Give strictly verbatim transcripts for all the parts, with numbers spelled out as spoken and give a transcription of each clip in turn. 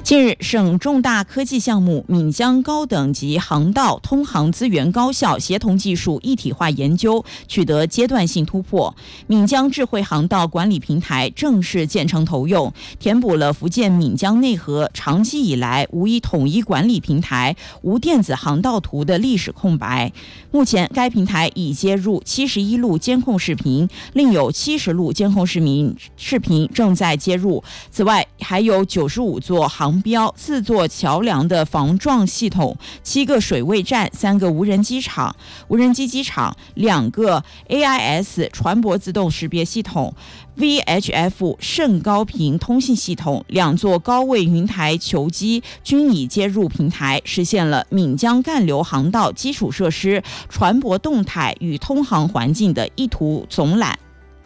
近日，省重大科技项目闽江高等级航道通航资源高效协同技术一体化研究取得阶段性突破，闽江智慧航道管理平台正式建成投用，填补了福建闽江内河长期以来无一统一管理平台、无电子航道图的历史空白。目前，该平台已接入七十一路监控视频，另有七十路监控视频视频正在接入。此外，还有九十五座航标、四座桥梁的防撞系统、七个水位站、三个无人机场、无人机机场、两个 A I S 船舶自动识别系统、V H F 甚高频通信系统、两座高位云台球机均已接入平台，实现了闽江干流航道基础设施、船舶动态与通航环境的一图总览。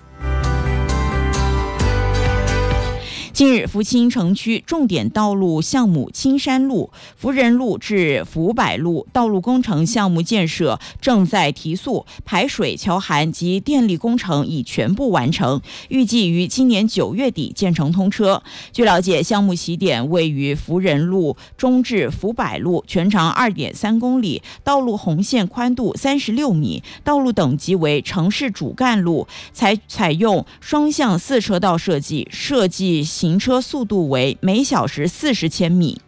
近日，福清城区重点道路项目青山路、福仁路至福柏路道路工程项目建设正在提速，排水、桥涵及电力工程已全部完成，预计于今年九月底建成通车。据了解，项目起点位于福仁路中至福柏路，全长 二点三公里，道路红线宽度三十六米，道路等级为城市主干路，采采用双向四车道设计，设计行车速度为每小时四十千米。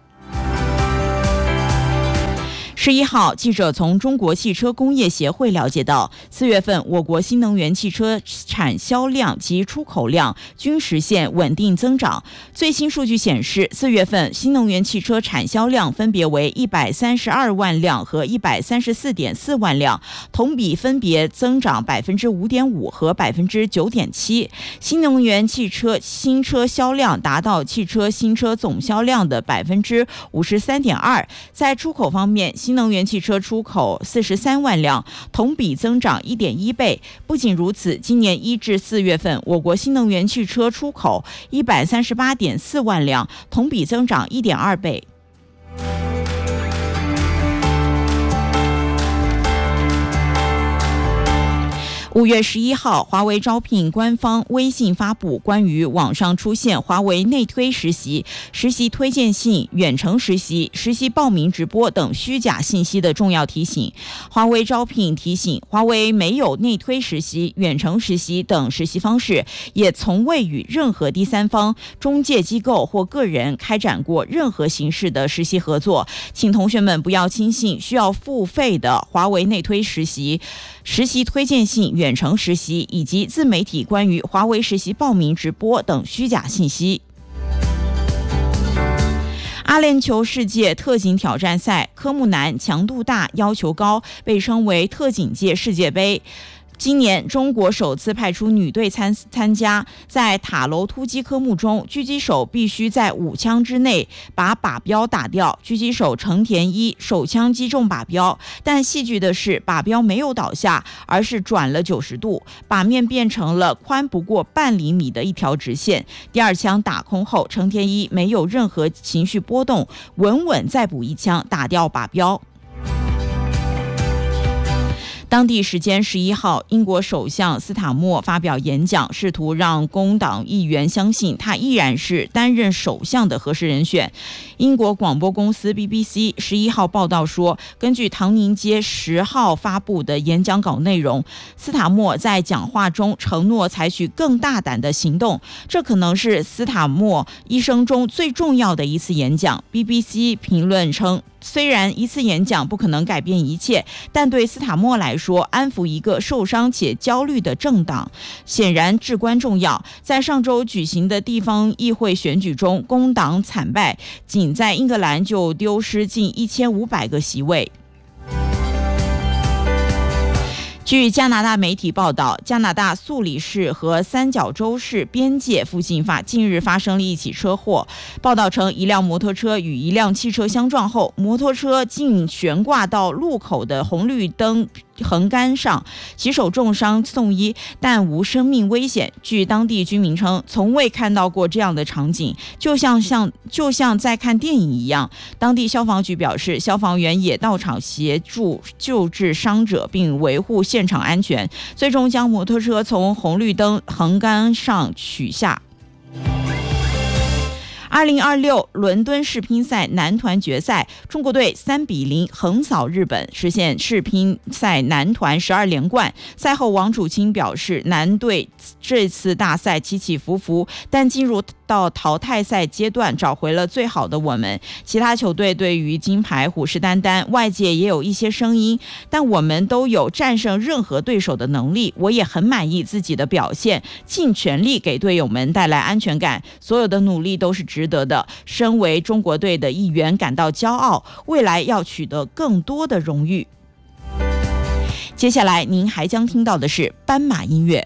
十一号，记者从中国汽车工业协会了解到，四月份我国新能源汽车产销量及出口量均实现稳定增长。最新数据显示，四月份新能源汽车产销量分别为一百三十二万辆和一百三十四点四万辆，同比分别增长百分之五点五和百分之九点七。新能源汽车新车销量达到汽车新车总销量的百分之五十三点二。在出口方面，新能源汽车出口四十三万辆，同比增长 一点一倍。不仅如此，今年一至四月份，我国新能源汽车出口一百三十八点四万辆，同比增长 一点二倍。五月十一号，华为招聘官方微信发布关于网上出现华为内推实习、实习推荐信、远程实习、实习报名直播等虚假信息的重要提醒。华为招聘提醒，华为没有内推实习、远程实习等实习方式，也从未与任何第三方、中介机构或个人开展过任何形式的实习合作。请同学们不要轻信需要付费的华为内推实习、实习推荐信、远程实习以及自媒体关于华为实习报名直播等虚假信息。阿联酋世界特警挑战赛科目难、强度大、要求高，被称为特警界世界杯。今年中国首次派出女队参参加，在塔楼突击科目中，狙击手必须在五枪之内把靶标打掉。狙击手成田一手枪击中靶标，但戏剧的是，靶标没有倒下，而是转了九十度，靶面变成了宽不过半厘米的一条直线。第二枪打空后，成田一没有任何情绪波动，稳稳再补一枪，打掉靶标。当地时间十一号，英国首相斯塔默发表演讲，试图让工党议员相信他依然是担任首相的合适人选。英国广播公司 B B C 十一号报道说，根据唐宁街十号发布的演讲稿内容，斯塔默在讲话中承诺采取更大胆的行动，这可能是斯塔默一生中最重要的一次演讲。B B C 评论称，虽然一次演讲不可能改变一切，但对斯塔默来说，安抚一个受伤且焦虑的政党显然至关重要。在上周举行的地方议会选举中，工党惨败，仅在英格兰就丢失近一千五百个席位。据加拿大媒体报道，加拿大素里市和三角洲市边界附近发近日发生了一起车祸。报道称，一辆摩托车与一辆汽车相撞后，摩托车竟悬挂到路口的红绿灯横杆上，骑手重伤送医，但无生命危险。据当地居民称，从未看到过这样的场景，就像像就像在看电影一样。当地消防局表示，消防员也到场协助救治伤者，并维护现场安全，最终将摩托车从红绿灯横杆上取下。 二零二六伦敦世乒赛男团决赛，中国队三比零横扫日本，实现世乒赛男团十二连冠。赛后，王楚钦表示，男队这次大赛起起伏伏，但进入到淘汰赛阶段，找回了最好的我们。其他球队对于金牌虎视眈眈，外界也有一些声音，但我们都有战胜任何对手的能力。我也很满意自己的表现，尽全力给队友们带来安全感，所有的努力都是值得的。身为中国队的一员，感到骄傲，未来要取得更多的荣誉。接下来您还将听到的是斑马音乐。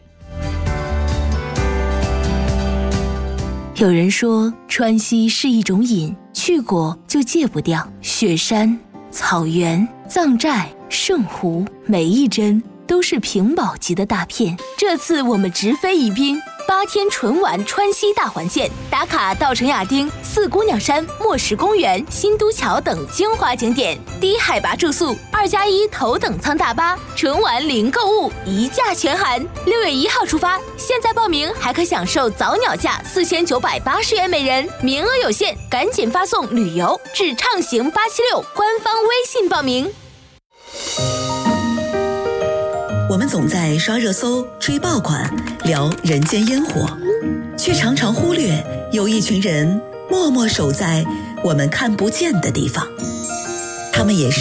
有人说川西是一种瘾，去过就戒不掉。雪山、草原、藏寨、圣湖，每一帧都是屏保级的大片。这次我们直飞宜宾，八天纯玩川西大环线，打卡稻城亚丁、四姑娘山、莫石公园、新都桥等精华景点，低海拔住宿，二加一头等舱大巴，纯玩零购物，一价全含。六月一号出发，现在报名还可享受早鸟价四千九百八十元每人，名额有限，赶紧发送旅游至畅行八七六官方微信报名。 我们总在刷热搜、追爆款、聊人间烟火，却常常忽略有一群人默默守在我们看不见的地方，他们也是